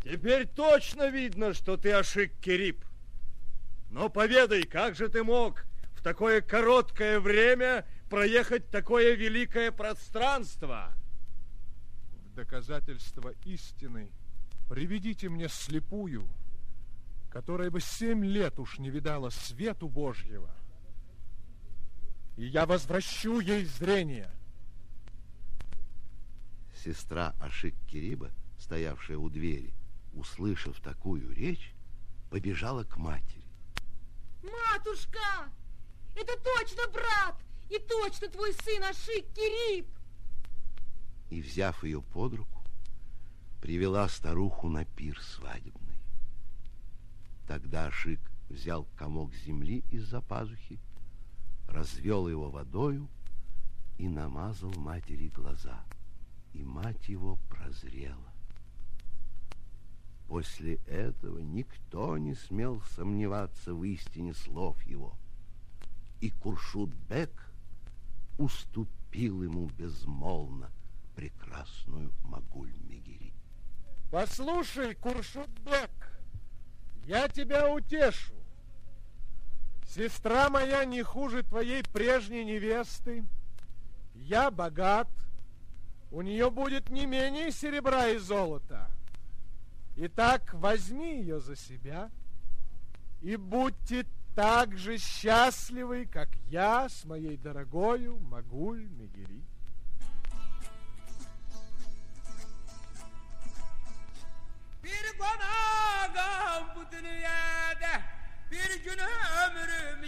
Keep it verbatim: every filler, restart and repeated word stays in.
Теперь точно видно, что ты Ашик-Кериб. Но поведай, как же ты мог в такое короткое время проехать такое великое пространство? В доказательство истины приведите мне слепую, которая бы семь лет уж не видала свету Божьего, и я возвращу ей зрение. Сестра Ашик-Кериба, стоявшая у двери, услышав такую речь, побежала к матери. Матушка, это точно брат и точно твой сын Ашик-Кериб. И, взяв ее под руку, привела старуху на пир свадебный. Тогда Ашик взял комок земли из-за пазухи, развел его водою и намазал матери глаза, и мать его прозрела. После этого никто не смел сомневаться в истине слов его, и Куршуд-бек уступил ему безмолвно прекрасную Магуль-Мегери. Послушай, Куршуд-бек, я тебя утешу. Сестра моя не хуже твоей прежней невесты. Я богат. У нее будет не менее серебра и золота. Итак, возьми ее за себя и будьте так же счастливы, как я с моей дорогою Магуль-Мегери. Bir konağım bu dünyada, bir gün ömrüm